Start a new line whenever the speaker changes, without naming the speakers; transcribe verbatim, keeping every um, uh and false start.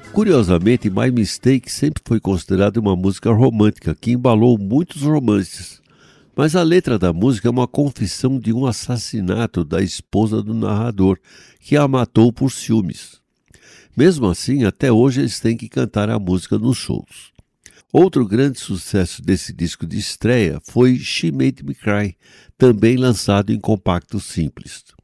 Curiosamente, My Mistake sempre foi considerada uma música romântica que embalou muitos romances. Mas a letra da música é uma confissão de um assassinato da esposa do narrador, que a matou por ciúmes. Mesmo assim, até hoje eles têm que cantar a música nos shows. Outro grande sucesso desse disco de estreia foi She Made Me Cry, também lançado em compacto simples.